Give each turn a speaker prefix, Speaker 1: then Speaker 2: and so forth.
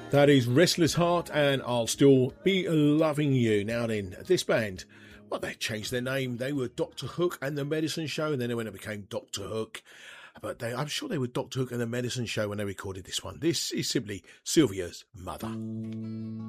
Speaker 1: That is Restless Heart and I'll Still Be Loving You. Now then, this band, well, they changed their name. They were Dr. Hook and the Medicine Show, and then when it became Dr. Hook. But I'm sure they were Dr. Hook and the Medicine Show when they recorded this one. This is simply Sylvia's Mother.